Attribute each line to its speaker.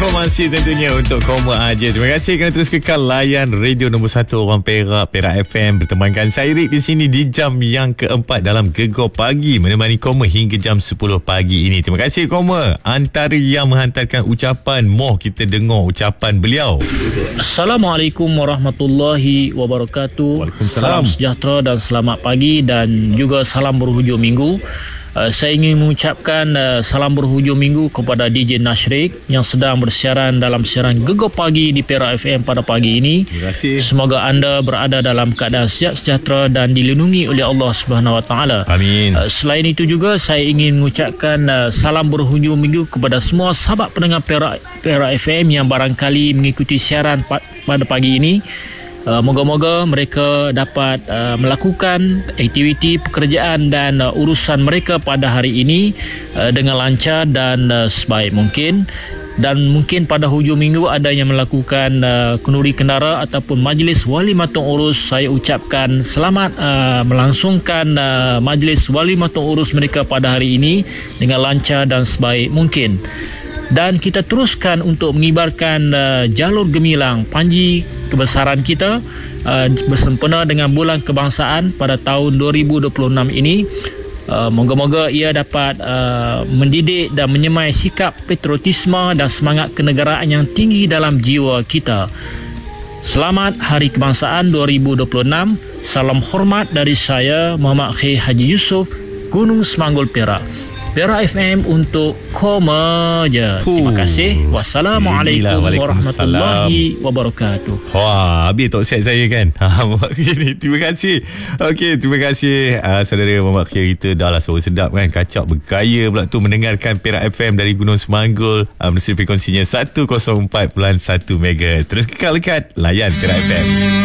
Speaker 1: informasi tentunya untuk Koma Aja. Terima kasih kerana terus kekal layan radio nombor 1 orang Perak, Perak FM. Bertemankan saya Rik di sini di jam yang keempat dalam Gegar Pagi, menemani Koma hingga jam 10 pagi ini. Terima kasih Koma. Antara yang menghantarkan ucapan, moh kita dengar ucapan beliau.
Speaker 2: Assalamualaikum warahmatullahi wabarakatuh.
Speaker 1: Waalaikumsalam.
Speaker 2: Salam sejahtera dan selamat pagi, dan juga salam berhujung minggu. Saya ingin mengucapkan salam berhujung minggu kepada DJ Nashrik yang sedang bersiaran dalam siaran Gegar Pagi di Perak FM pada pagi ini.
Speaker 1: Terima kasih.
Speaker 2: Semoga anda berada dalam keadaan sihat sejahtera dan dilindungi oleh Allah Subhanahu Wa Taala.
Speaker 1: Amin.
Speaker 2: Selain itu juga saya ingin mengucapkan salam berhujung minggu kepada semua sahabat pendengar Perak FM yang barangkali mengikuti siaran pada pagi ini. Moga-moga mereka dapat melakukan aktiviti pekerjaan dan urusan mereka pada hari ini dengan lancar dan sebaik mungkin. Dan mungkin pada hujung minggu ada yang melakukan kenduri kendara ataupun majlis walimatul urus. Saya ucapkan selamat melangsungkan majlis walimatul urus mereka pada hari ini dengan lancar dan sebaik mungkin. Dan kita teruskan untuk mengibarkan jalur gemilang panji kebesaran kita bersempena dengan bulan kebangsaan pada tahun 2026 ini. Moga-moga ia dapat mendidik dan menyemai sikap patriotisme dan semangat kenegaraan yang tinggi dalam jiwa kita. Selamat Hari Kebangsaan 2026. Salam hormat dari saya, Muhammad Khair Haji Yusof, Gunung Semanggul, Perak. Perak FM untuk Koma Je. Terima kasih. Wassalamualaikum warahmatullahi wabarakatuh.
Speaker 1: Wah, habis talk set saya kan. Terima kasih. Okey, terima kasih saudara Muhammad Khair. Kita dah lah suara sedap kan. Kacak bergaya pula tu mendengarkan Perak FM dari Gunung Semanggul. Bersih frekuensinya 104.1 MHz. Terus kekal dekat layan Perak FM.